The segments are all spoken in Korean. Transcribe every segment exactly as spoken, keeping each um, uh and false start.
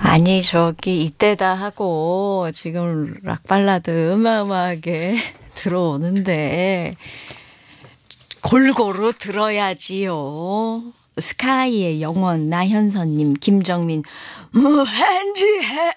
아니 저기 이때다 하고 지금 락발라드 어마어마하게 들어오는데 골고루 들어야지요. 스카이의 영원, 나현선님, 김정민 무한지해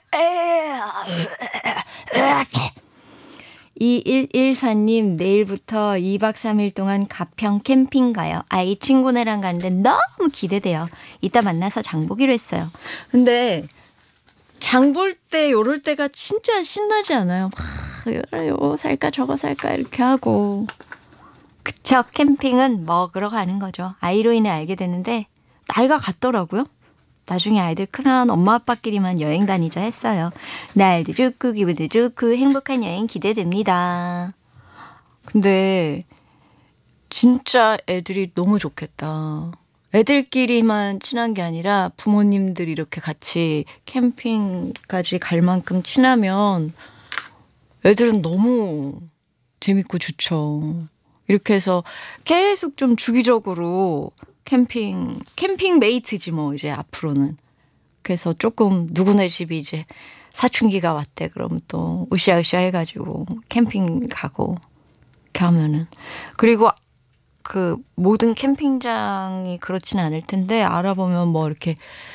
이일일사님 내일부터 이 박 삼 일 동안 가평 캠핑 가요. 아이 친구네랑 가는데 너무 기대돼요. 이따 만나서 장 보기로 했어요. 근데 장 볼 때 요럴 때가 진짜 신나지 않아요? 막 요거 살까 저거 살까 이렇게 하고. 그쵸. 캠핑은 먹으러 가는 거죠. 아이로 인해 알게 됐는데 나이가 같더라고요. 나중에 아이들 크면 엄마 아빠끼리만 여행 다니자 했어요. 날도 좋고 기분도 좋고 행복한 여행 기대됩니다. 근데 진짜 애들이 너무 좋겠다. 애들끼리만 친한 게 아니라 부모님들이 이렇게 같이 캠핑까지 갈 만큼 친하면 애들은 너무 재밌고 좋죠. 이렇게 해서 계속 좀 주기적으로 캠핑, 캠핑 메이트지 뭐 이제 앞으로는. 그래서 조금 누구네 집이 이제 사춘기가 왔대. 그럼 또 으쌰으쌰 해가지고 캠핑 가고 이렇게 하면은. 그리고 그 모든 캠핑장이 그렇지는 않을 텐데 알아보면 뭐 이렇게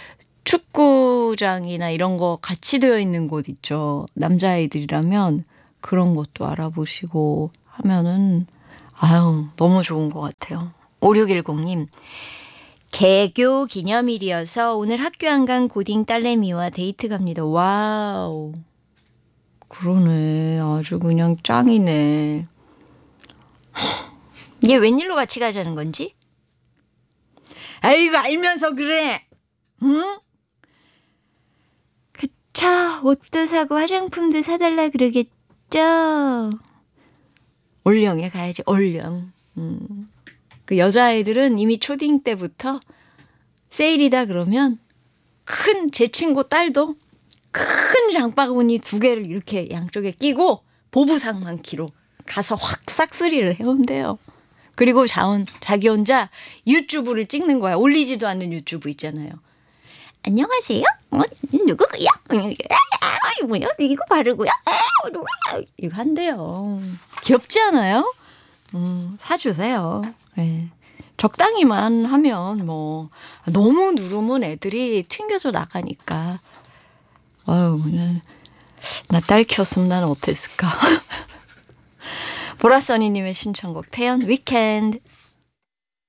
축구장이나 이런 거 같이 되어 있는 곳 있죠. 남자아이들이라면 그런 것도 알아보시고 하면은 아유 너무 좋은 것 같아요. 오육일공님 개교 기념일이어서 오늘 학교 안 간 고딩 딸내미와 데이트 갑니다. 와우 그러네. 아주 그냥 짱이네. 이게 웬일로 같이 가자는 건지? 아이고 알면서 그래. 응? 그쵸. 옷도 사고 화장품도 사달라 그러겠죠. 올영에 가야지. 올영. 음. 그 여자아이들은 이미 초딩 때부터 세일이다 그러면 큰 제 친구 딸도 큰 장바구니 두 개를 이렇게 양쪽에 끼고 보부상만 키로 가서 확 싹쓸이를 해온대요. 그리고 자원, 자기 혼자 유튜브를 찍는 거야. 올리지도 않는 유튜브 있잖아요. 안녕하세요. 어, 누구고요? 뭐요? 이거 바르고요. 이거 한대요. 귀엽지 않아요? 음, 사주세요. 네. 적당히만 하면 뭐 너무 누르면 애들이 튕겨져 나가니까. 아유, 그냥 나 딸 키웠으면 나는 어땠을까? 보라써니님의 신청곡 태연 위켄드.